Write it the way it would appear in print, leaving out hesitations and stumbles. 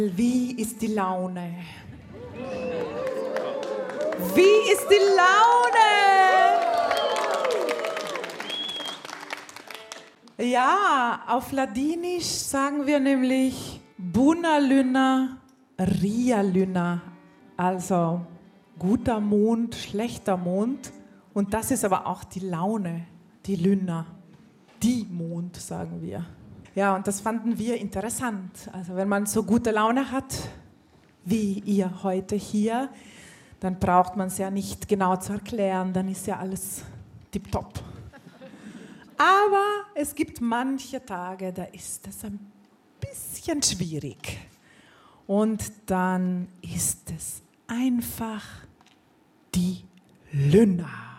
Wie ist die Laune? Wie ist die Laune? Ja, auf Ladinisch sagen wir nämlich Bună lună, rea lună, also guter Mond, schlechter Mond. Und das ist aber auch die Laune, die Luna, die Mond, sagen wir. Ja, und das fanden wir interessant. Also wenn man so gute Laune hat, wie ihr heute hier, dann braucht man es ja nicht genau zu erklären, dann ist ja alles tipptopp. Aber es gibt manche Tage, da ist es ein bisschen schwierig. Und dann ist es einfach die Luna.